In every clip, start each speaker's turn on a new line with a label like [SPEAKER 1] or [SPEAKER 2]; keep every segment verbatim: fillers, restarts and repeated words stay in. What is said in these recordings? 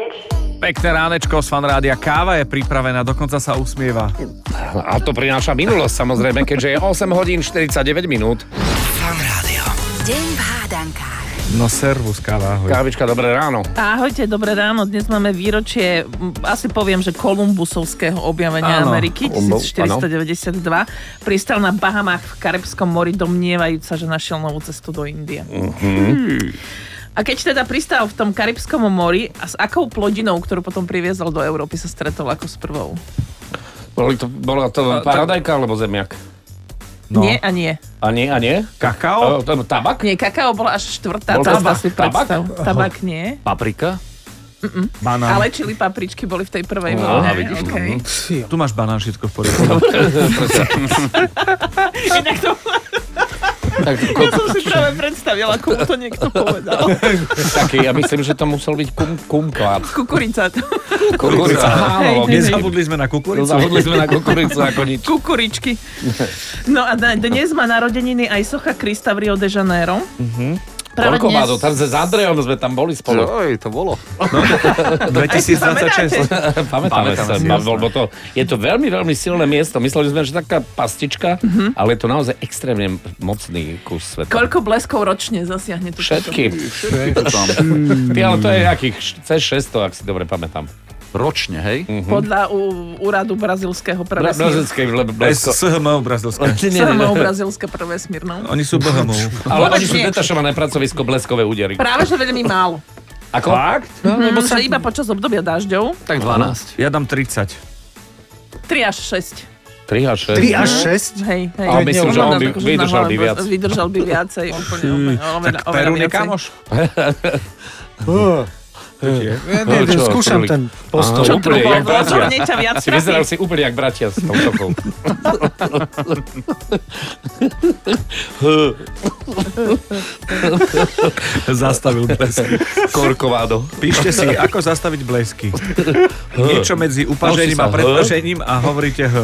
[SPEAKER 1] Pekné ránečko z Fanrádia. Káva je pripravená, dokonca sa usmieva.
[SPEAKER 2] A to prináša minulosť samozrejme, keďže je osem hodín štyridsaťdeväť minút.
[SPEAKER 3] Fanrádio.
[SPEAKER 4] Deň v hádankách.
[SPEAKER 1] No servus, káva, ahoj.
[SPEAKER 2] Kávička, dobré ráno.
[SPEAKER 5] Ahojte, dobré ráno. Dnes máme výročie, asi poviem, že Kolumbusovského objavenia
[SPEAKER 1] Áno.
[SPEAKER 5] Ameriky tisícštyristodeväťdesiatdva. Pristal na Bahamách v Karibskom mori, domnievajúca, že našiel novú cestu do Indie.
[SPEAKER 2] Uh-huh.
[SPEAKER 5] A keď teda pristal v tom Karibskom mori, a s akou plodinou, ktorú potom priviezol do Európy, sa stretol ako s prvou?
[SPEAKER 2] Boli to, bola to paradajka alebo zemiak?
[SPEAKER 5] No. Nie a nie.
[SPEAKER 2] A nie, a nie?
[SPEAKER 1] Kakao?
[SPEAKER 2] A, to, tabak?
[SPEAKER 5] Nie, kakao bola až štvrtá.
[SPEAKER 2] Bol
[SPEAKER 5] Tabak?
[SPEAKER 2] tabak?
[SPEAKER 5] Si predstav. Tabak nie.
[SPEAKER 3] Paprika?
[SPEAKER 1] Banán.
[SPEAKER 5] Ale čili papričky boli v tej prvej
[SPEAKER 2] No,
[SPEAKER 5] vlne.
[SPEAKER 2] vidíš,
[SPEAKER 5] Okay.
[SPEAKER 1] Tu máš banán, všetko v poriadku.
[SPEAKER 5] Inak to...
[SPEAKER 2] Tak,
[SPEAKER 5] Ja som si práve predstavila, komu to niekto povedal.
[SPEAKER 2] taký, ja myslím, že to musel byť kum, kumklad.
[SPEAKER 5] Kukurica.
[SPEAKER 2] Kukurica. Áno,
[SPEAKER 1] Nezabudli sme na kukuricu.
[SPEAKER 2] Zabudli sme na kukuricu ako nič.
[SPEAKER 5] Kukuričky. No a dnes má narodeniny aj socha Krista v Rio de Janeiro. Práve
[SPEAKER 2] Koľko má
[SPEAKER 5] dnes-
[SPEAKER 2] to? Tam s Andrejom sme tam boli spolu.
[SPEAKER 3] Oj, to bolo.
[SPEAKER 1] dvetisícdvadsaťšesť.
[SPEAKER 2] Pamätáme sa,
[SPEAKER 1] si,
[SPEAKER 2] lebo to, je to veľmi, veľmi silné miesto. Mysleli sme, že taká pastička, ale je to naozaj extrémne mocný kus sveta.
[SPEAKER 5] Koľko bleskov ročne zasiahne tu?
[SPEAKER 2] Všetky.
[SPEAKER 3] Všetko tam.
[SPEAKER 2] Ty, ale to je akých cez šesťsto, ak si dobre pamätám.
[SPEAKER 3] Ročne, hej?
[SPEAKER 5] Podľa u, úradu brazilského
[SPEAKER 2] Bra-
[SPEAKER 5] prevesmír.
[SPEAKER 2] Brazilskej le-
[SPEAKER 1] S
[SPEAKER 2] blesko.
[SPEAKER 1] S H M brazilské.
[SPEAKER 2] Nie, nie, nie.
[SPEAKER 5] Samo brazilské prevesmír, no.
[SPEAKER 1] Oni sú B H M.
[SPEAKER 2] Ale
[SPEAKER 5] Vôbec
[SPEAKER 2] oni sú
[SPEAKER 5] nie.
[SPEAKER 2] detašované pracovisko bleskové údery.
[SPEAKER 5] Práve, že veľmi málo.
[SPEAKER 2] Ako?
[SPEAKER 1] Fakt?
[SPEAKER 5] Hm, že iba počas obdobia dažďov.
[SPEAKER 3] Tak dvanásť.
[SPEAKER 1] Ja dám tridsať.
[SPEAKER 5] tri až šesť.
[SPEAKER 2] tri až šesť.
[SPEAKER 6] tri až šesť?
[SPEAKER 5] Hej, hej.
[SPEAKER 2] A myslím, že on
[SPEAKER 5] Mám
[SPEAKER 2] by
[SPEAKER 5] akože
[SPEAKER 2] vydržal
[SPEAKER 5] na
[SPEAKER 2] by
[SPEAKER 5] hlave,
[SPEAKER 2] viac.
[SPEAKER 5] Vydržal by viacej. Úplne, oveľa,
[SPEAKER 1] Tak
[SPEAKER 5] oveľa
[SPEAKER 1] Peru
[SPEAKER 5] viacej.
[SPEAKER 1] nekamoš?
[SPEAKER 6] Ja neviem,
[SPEAKER 2] Čo,
[SPEAKER 6] skúšam
[SPEAKER 2] Fruli?
[SPEAKER 6] ten postoj.
[SPEAKER 2] Áno.
[SPEAKER 5] Čo
[SPEAKER 2] Úplne
[SPEAKER 5] trúbol?
[SPEAKER 2] jak bratia.
[SPEAKER 5] Vnútorne ťa viac
[SPEAKER 2] Si vyzeral
[SPEAKER 5] trafí.
[SPEAKER 2] si úplne jak bratia s tou sokou.
[SPEAKER 1] Zastavil blesky.
[SPEAKER 2] Korkovado.
[SPEAKER 1] Píšte si, ako zastaviť blesky. Niečo medzi upažením a
[SPEAKER 2] Nauči sa H.
[SPEAKER 1] predpažením a hovoríte H.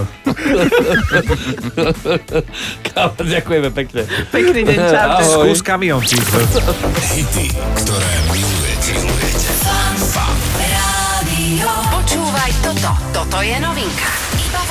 [SPEAKER 2] Káva, ďakujeme pekne.
[SPEAKER 5] Pekný deň, čaute.
[SPEAKER 2] Ahoj.
[SPEAKER 1] Skús kamiončík.
[SPEAKER 7] Hity, ktoré milujete. milujete.
[SPEAKER 4] Fan Rádio. Počúvaj toto. Toto je novinka.